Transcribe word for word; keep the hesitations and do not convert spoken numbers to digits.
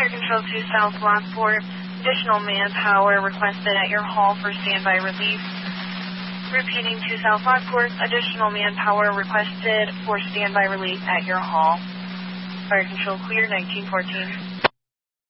Fire Control to South Lockport. Additional manpower requested at your hall for standby relief. Repeating to South Lockport. Additional manpower requested for standby relief at your hall. Fire Control clear, nineteen fourteen.